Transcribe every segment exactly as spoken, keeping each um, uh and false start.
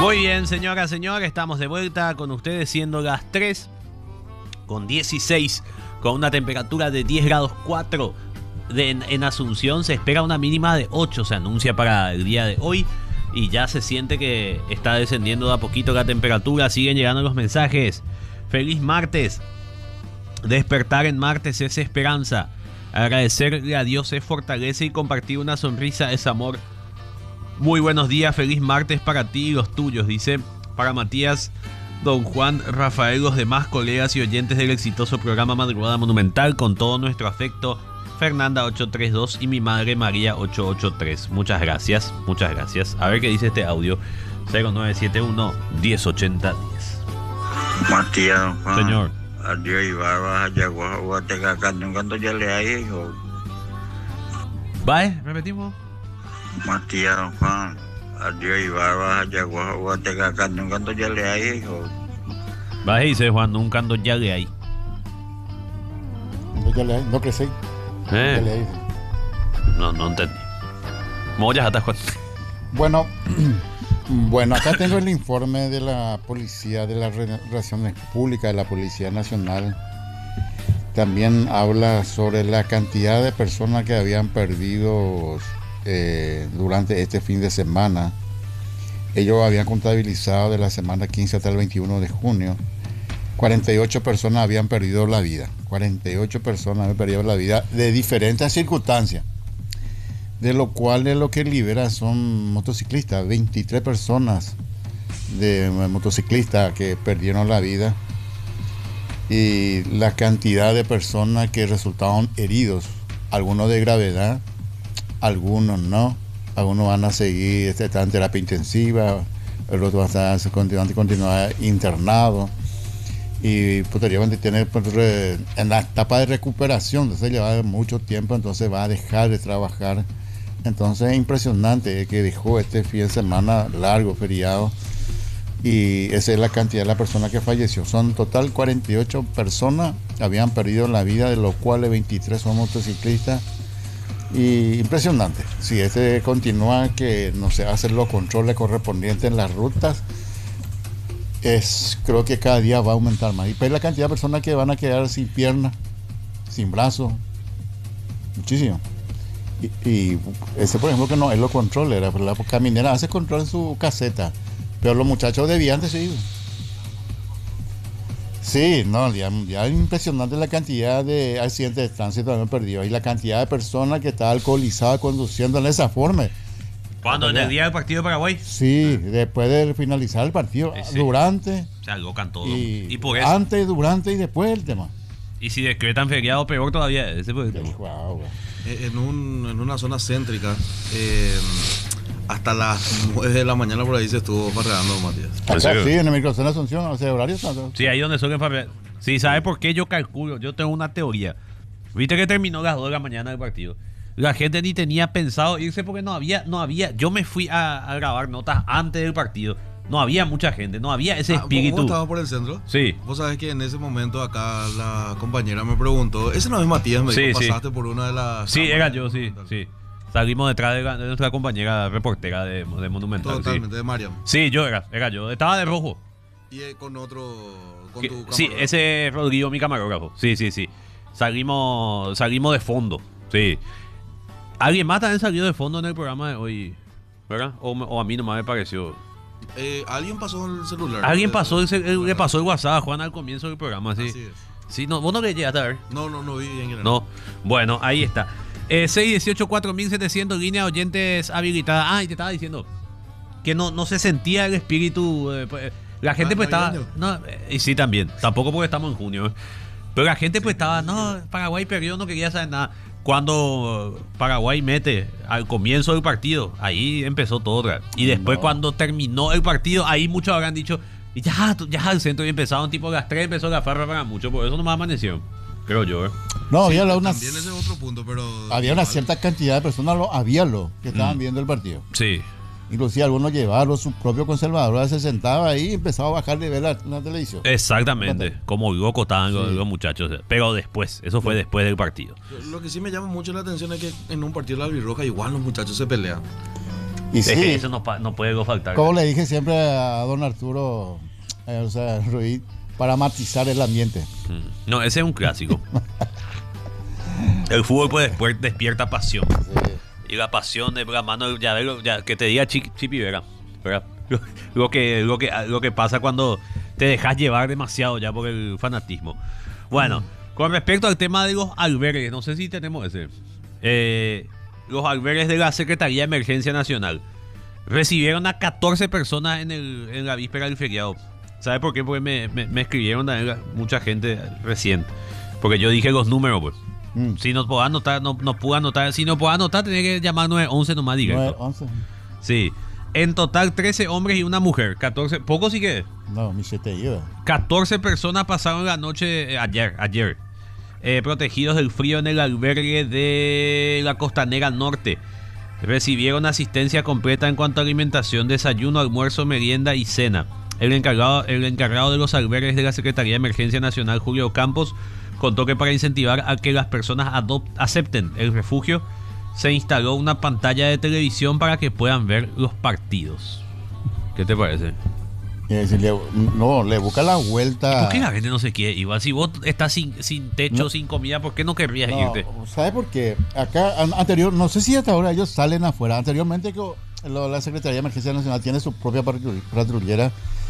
Muy bien, señora, señora, estamos de vuelta con ustedes siendo las tres con dieciséis, con una temperatura de diez grados cuatro de, en, en Asunción. Se espera una mínima de ocho, se anuncia para el día de hoy y ya se siente que está descendiendo de a poquito la temperatura. Siguen llegando los mensajes. Feliz martes. Despertar en martes es esperanza. Agradecerle a Dios es fortaleza y compartir una sonrisa es amor. Muy buenos días, feliz martes para ti y los tuyos, dice para Matías, don Juan, Rafael, los demás colegas y oyentes del exitoso programa Madrugada Monumental, con todo nuestro afecto, Fernanda ocho tres dos y mi madre María ocho ocho tres. Muchas gracias, muchas gracias. A ver qué dice este audio. cero nueve siete uno, uno cero ocho cero diez. Matías, don Juan. Señor. Adiós y barbas, ayaguas, guatecaca, nunca ya le hay, hijo. ¿Vale? ¿Repetimos? Matías, don Juan. Adiós y barbas, ayaguas, guatecaca, nunca ya le hay, hijo. ¿Vale? Dice Juan, nunca ando ya le hay. No, ya le hay, no crecí. ¿Eh? Ya le hay. No, no entendí. Moya hasta Juan. Bueno, bueno, acá tengo el informe de la policía, de las relaciones públicas de la Policía Nacional. También habla sobre la cantidad de personas que habían perdido eh, durante este fin de semana. Ellos habían contabilizado de la semana quince hasta el veintiuno de junio. cuarenta y ocho personas habían perdido la vida. cuarenta y ocho personas habían perdido la vida de diferentes circunstancias. De lo cual de lo que libera son motociclistas, veintitrés personas de motociclistas que perdieron la vida y la cantidad de personas que resultaron heridos, algunos de gravedad, algunos no, algunos van a seguir, están en terapia intensiva, el otro va a estar continuamente continuar internado y posteriormente tiene en la etapa de recuperación, entonces lleva mucho tiempo, entonces va a dejar de trabajar. Entonces es impresionante que dejó este fin de semana largo, feriado, y esa es la cantidad de las personas que falleció. Son en total cuarenta y ocho personas que habían perdido la vida, de los cuales veintitrés son motociclistas. Y impresionante. Si este continúa, que no se hacen los controles correspondientes en las rutas, es, creo que cada día va a aumentar más. Y pues la cantidad de personas que van a quedar sin piernas, sin brazos, muchísimo. Y, y ese, por ejemplo, que no, él lo controla, la, la caminera hace control en su caseta, pero los muchachos debían de seguir. Sí, no, ya, ya es impresionante la cantidad de accidentes de tránsito que han perdido y la cantidad de personas que están alcoholizadas conduciendo en esa forma. ¿Cuándo? ¿En el día del partido de Paraguay? Sí, después de finalizar el partido, sí, sí. Durante. Se alocan todo. Y, y por eso. Antes, durante y después el tema. Y si decretan feriado, peor todavía. Ese fue el tema. Wow. En, un, en una zona céntrica, eh, hasta las nueve de la mañana por ahí se estuvo farreando, Matías. Acá sí, en el microcentro de Asunción, o sea, horarios. Sí, ahí donde suelen farrear. Sí, ¿sabes por qué? Yo calculo, yo tengo una teoría. Viste que terminó a las dos de la mañana el partido. La gente ni tenía pensado irse porque no había, no había. Yo me fui a, a grabar notas antes del partido. No había mucha gente, no había ese espíritu. ¿Vos estabas por el centro? Sí. Vos sabés que en ese momento acá la compañera me preguntó, ese no es Matías, me sí, dijo, sí. pasaste por una de las... Sí, era yo, sí, sí. Salimos detrás de, la, de nuestra compañera reportera de, de Monumental. Totalmente, sí. de Mariam. Sí, yo era, era yo. Estaba de rojo. Y eh, con otro, con que, tu camarógrafo. Sí, ese Rodrigo, mi camarógrafo. Sí, sí, sí. Salimos, salimos de fondo, sí. Alguien más también salió de fondo en el programa de hoy, ¿verdad? O, o a mí nomás me pareció... Eh, alguien pasó el celular. Alguien pasó el, el, le pasó el WhatsApp a Juan al comienzo del programa, sí. Así es. Sí, no, vos no le llegaste a ver. No, no, no vi bien. No, bueno, ahí está. Eh, seis dieciocho cuatro mil setecientos, línea de oyentes habilitada. Ah, y te estaba diciendo que no, no se sentía el espíritu. Eh, pues, la gente ah, pues estaba. No, eh, y sí, también. Tampoco porque estamos en junio. Eh. Pero la gente pues sí, estaba. No, Paraguay perdió, no quería saber nada. Cuando Paraguay mete al comienzo del partido, ahí empezó todo. Y después, no. cuando terminó el partido, ahí muchos habrán dicho, y ya, ya el centro ya empezaron, tipo a las tres empezó la farra para mucho, por eso no me amaneció, creo yo. ¿eh? No, sí, había una. También ese otro punto, pero. Había una cierta cantidad de personas, lo, había lo que estaban mm. viendo el partido. Sí. Inclusive algunos llevaron su propio conservador, se sentaba ahí y empezaba a bajar de ver la, la televisión. Exactamente, ¿cuánto? Como loco estaban sí. los, los muchachos. Pero después, eso fue sí. después del partido. Lo que sí me llama mucho la atención es que en un partido de la albirroja igual los muchachos se pelean. Y Es sí, que eso no, pa- no puede faltar. como le dije siempre a don Arturo, eh, o sea, Ruiz, para matizar el ambiente. Mm. No, ese es un clásico. El fútbol pues después despierta pasión. Sí. Y la pasión de la mano, ya, ve- ya que te diga Chi- Chipi Vera, ¿verdad? Lo, lo que, lo, que, lo que pasa cuando te dejas llevar demasiado ya por el fanatismo. Bueno, con respecto al tema de los albergues, no sé si tenemos ese. Eh, los albergues de la Secretaría de Emergencia Nacional recibieron a catorce personas en, el, en la víspera del feriado. ¿Sabe por qué? Porque me, me, me escribieron también la- mucha gente recién. Porque yo dije los números, pues. Mm. Si no puedo anotar, no, no puedo anotar. Si no puedo anotar, tenía que llamar nueve once nomás nueve, directo. once. Sí. En total, trece hombres y una mujer. catorce, poco sí que. No, mi siete iba. catorce personas pasaron la noche eh, ayer, ayer eh, protegidos del frío en el albergue de la Costanera Norte. Recibieron asistencia completa en cuanto a alimentación, desayuno, almuerzo, merienda y cena. El encargado, el encargado de los albergues de la Secretaría de Emergencia Nacional, Julio Campos, contó que para incentivar a que las personas adop- acepten el refugio, se instaló una pantalla de televisión para que puedan ver los partidos. ¿Qué te parece? Y decirle, no, le busca la vuelta. ¿Por qué la gente no se quiere? Igual si vos estás sin, sin techo, No. sin comida, ¿por qué no querrías No, irte? ¿sabe por qué? Acá, an- anterior, no sé si hasta ahora ellos salen afuera. Anteriormente, que lo- la Secretaría de Emergencia Nacional tiene su propia patru- patrullera.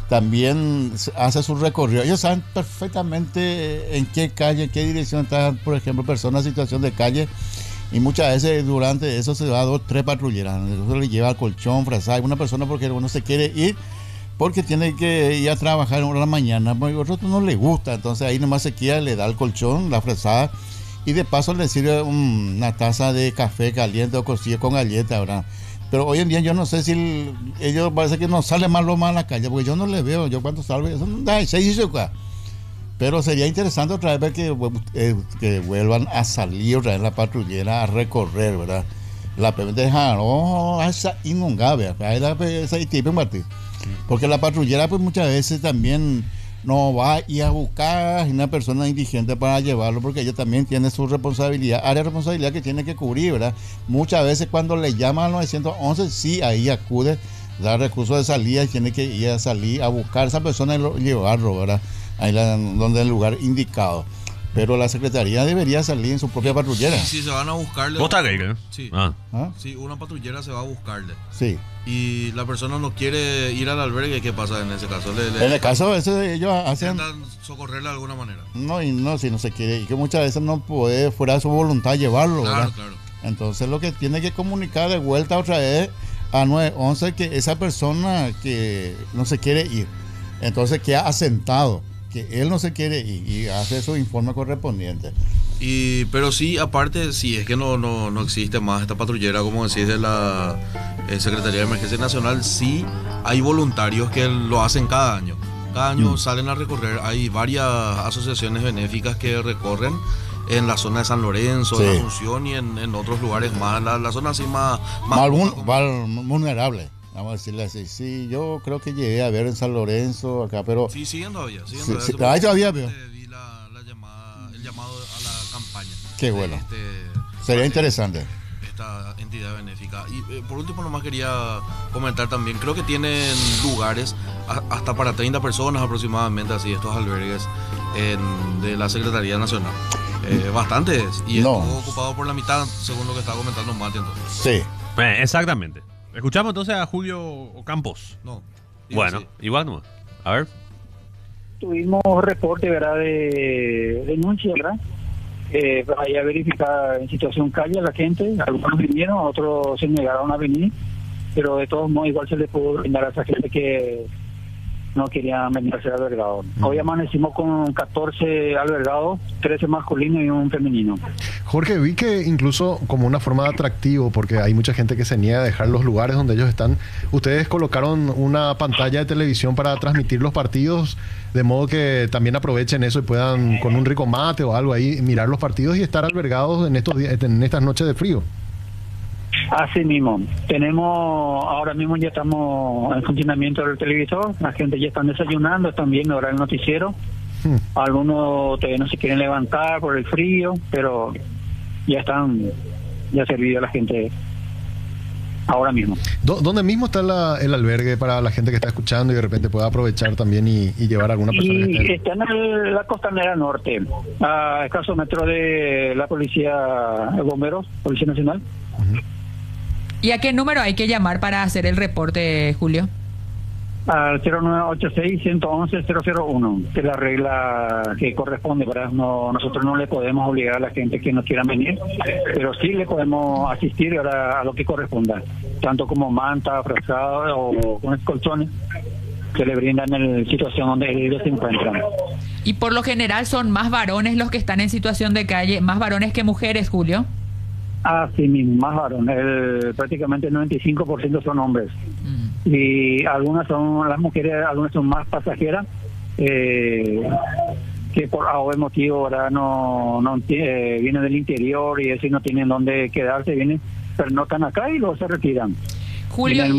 También se- hace su recorrido. Ellos saben perfectamente en qué calle, en qué dirección están, por ejemplo, personas en situación de calle. Y muchas veces durante eso se va a dos, tres patrulleras. Eso le lleva al colchón, frazada. Una persona porque uno se quiere ir porque tiene que ir a trabajar en la mañana, porque a otro no le gusta, entonces ahí nomás se queda, le da el colchón, la fresada, y de paso le sirve un- una taza de café caliente o cocido con galleta, ¿verdad? Pero hoy en día yo no sé si el- ellos parece que no salen más lo más a la calle, porque yo no les veo, yo cuando salgo, eso no da seis y acá. Pero sería interesante otra vez ver que, eh, que vuelvan a salir otra vez la patrullera a recorrer, ¿verdad? La permite dejar, oh, esa inungabe, ahí la esa tipo Martín. Porque la patrullera pues muchas veces también no va a ir a buscar a una persona indigente para llevarlo, porque ella también tiene su responsabilidad, área de responsabilidad que tiene que cubrir, ¿verdad? Muchas veces cuando le llaman al nueve once, sí, ahí acude, da recursos de salida y tiene que ir a salir a buscar a esa persona y lo- llevarlo, ¿verdad? Ahí la, donde el lugar indicado. Pero la Secretaría debería salir en su propia patrullera. Y si se van a buscarle. ¿Vos estás gay, eh? Sí. Ah. ¿Ah? Si una patrullera se va a buscarle Sí. y la persona no quiere ir al albergue, ¿qué pasa en ese caso? ¿Le, le En el caso ese ellos hacen... intentan socorrerle de alguna manera? No, y no, si no se quiere, y que muchas veces no puede fuera de su voluntad llevarlo, Claro, ¿verdad? claro. Entonces lo que tiene que comunicar de vuelta otra vez a nueve once que esa persona que no se quiere ir, entonces queda asentado, que él no se quiere ir y hace su informe correspondiente. Y, pero sí, aparte, si es que no, no, no existe más esta patrullera, como decís, de la eh, Secretaría de Emergencia Nacional, sí hay voluntarios que lo hacen cada año. Cada año Mm. salen a recorrer. Hay varias asociaciones benéficas que recorren en la zona de San Lorenzo, Sí. en Asunción y en, en otros lugares más. La, la zona así más... más Más vul- como- val- vulnerable, vamos a decirle así. Sí, yo creo que llegué a ver en San Lorenzo acá, pero Sí, siguen todavía. Siguen Sí, todavía. sí, ahí todavía veo. Te Vi la, la llamada, el llamado a la campaña. Qué de bueno. este- sería de interesante. Esta entidad benéfica. Y eh, por último, nomás quería comentar también, creo que tienen lugares a- hasta para treinta personas aproximadamente, así, estos albergues en- de la Secretaría Nacional. Eh, bastantes. Y No. estuvo ocupado por la mitad, según lo que estaba comentando Mati, entonces. Sí. Eh, exactamente. Escuchamos entonces a Julio Campos. No. digo, Bueno, sí. igual no. A ver. Tuvimos reporte, ¿verdad?, de denuncia, ¿verdad? Eh, para ir a verificar en situación calle a la gente. Algunos vinieron, otros se negaron a venir, pero de todos modos igual se les pudo brindar a esa gente que no querían venir a ser albergados. Hoy amanecimos con catorce albergados, trece masculinos y un femenino. Jorge, vi que incluso como una forma de atractivo, porque hay mucha gente que se niega a dejar los lugares donde ellos están, ustedes colocaron una pantalla de televisión para transmitir los partidos, de modo que también aprovechen eso y puedan con un rico mate o algo ahí mirar los partidos y estar albergados en estos días, en estas noches de frío. Así mismo, tenemos, ahora mismo ya estamos en funcionamiento del televisor, la gente ya están desayunando, están viendo ahora el noticiero. Hmm. Algunos todavía no se quieren levantar por el frío, pero ya están, ya ha servido a la gente ahora mismo. ¿Dó- ¿Dónde mismo está la- el albergue para la gente que está escuchando y de repente pueda aprovechar también y, y llevar a alguna persona que Y esté? está en el- la costanera norte, a escasos metros de la policía, bomberos, Policía Nacional. ¿Y a qué número hay que llamar para hacer el reporte, Julio? Al cero nueve ocho seis, uno uno uno, cero cero uno, que es la regla que corresponde, ¿verdad? No, nosotros no le podemos obligar a la gente que no quiera venir, pero sí le podemos asistir ahora a lo que corresponda, tanto como manta, frazada o con colchones que le brindan en la situación donde ellos se encuentran. Y por lo general son más varones los que están en situación de calle, más varones que mujeres, Julio. Así mismo, más varones, el, prácticamente el noventa y cinco por ciento son hombres. Y algunas son, las mujeres, algunas son más pasajeras, eh, que por algún motivo ahora no, no eh, vienen del interior y eso y no tienen dónde quedarse, vienen, pernoctan acá y luego se retiran. Julio, Vienen